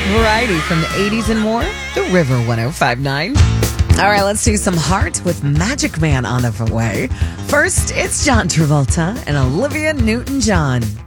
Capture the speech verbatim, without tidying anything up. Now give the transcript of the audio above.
Variety from the eighties and more. The River one oh five point nine. All right, let's do some Heart with Magic Man on the way. First, it's John Travolta and Olivia Newton-John.